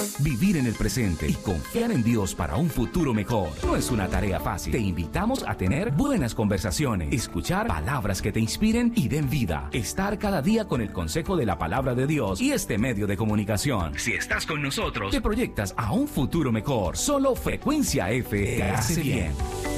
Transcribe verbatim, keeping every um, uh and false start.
Vivir en el presente y confiar en Dios para un futuro mejor no es una tarea fácil. Te invitamos a tener buenas conversaciones, escuchar palabras que te inspiren y den vida, estar cada día con el consejo de la palabra de Dios y este medio de comunicación. Si estás con nosotros, te proyectas a un futuro mejor. Solo Frecuencia F te hace bien.